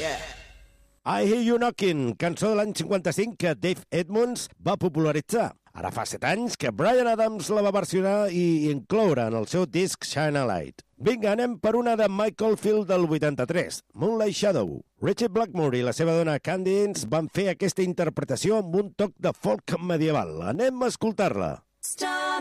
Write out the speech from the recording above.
I Hear You Knocking, cançó de l'any 55 que Dave Edmunds va popularitzar. Ara fa 7 anys que Bryan Adams la va versionar i incloure en el seu disc Shine a Light. Vinga, anem per una de Michael Field del 83, Moonlight Shadow. Richard Blackmore i la seva dona Candy van fer aquesta interpretació amb un toc de folk medieval. Anem a escoltar-la. Stop.